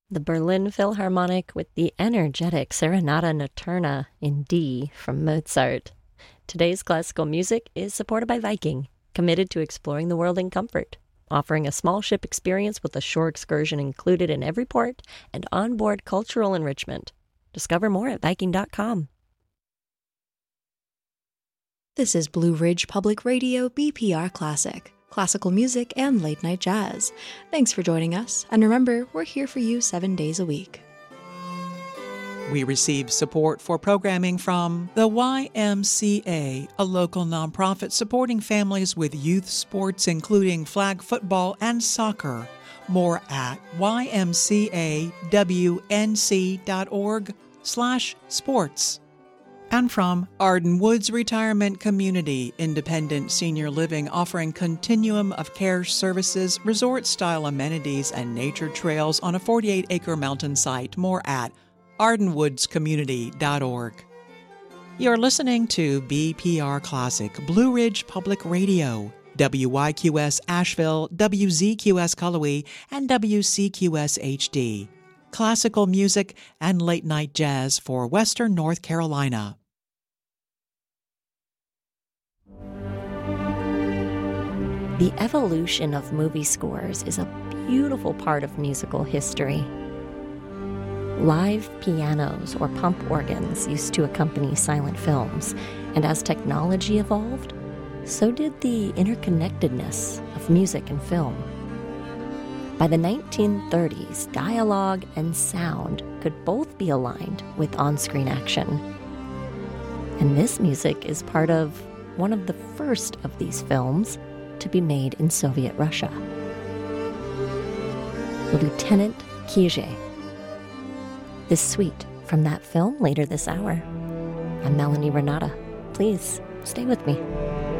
the Berlin Philharmonic with the energetic Serenata Notturna in D from Mozart. Today's classical music is supported by Viking, committed to exploring the world in comfort, offering a small ship experience with a shore excursion included in every port and onboard cultural enrichment. Discover more at Viking.com. This is Blue Ridge Public Radio BPR Classic, classical music and late night jazz. Thanks for joining us, and remember, we're here for you 7 days a week. We receive support for programming from the YMCA, a local nonprofit supporting families with youth sports including flag football and soccer. More at ymcawnc.org/sports. And from Arden Woods Retirement Community, independent senior living offering continuum of care services, resort-style amenities, and nature trails on a 48-acre mountain site. More at ardenwoodscommunity.org. You're listening to BPR Classic, Blue Ridge Public Radio, WYQS Asheville, WZQS Cullowhee, and WCQS HD. Classical music and late-night jazz for Western North Carolina. The evolution of movie scores is a beautiful part of musical history. Live pianos or pump organs used to accompany silent films, and as technology evolved, so did the interconnectedness of music and film. By the 1930s, dialogue and sound could both be aligned with on-screen action. And this music is part of one of the first of these films to be made in Soviet Russia. Lieutenant Kijé. This suite from that film later this hour. I'm Melanie Renata. Please stay with me.